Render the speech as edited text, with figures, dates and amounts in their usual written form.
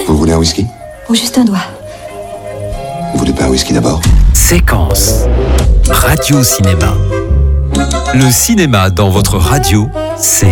Vous voulez un whisky? Ou juste un doigt. Vous voulez pas un whisky d'abord? Séquence. Radio Cinéma. Le cinéma dans votre radio, c'est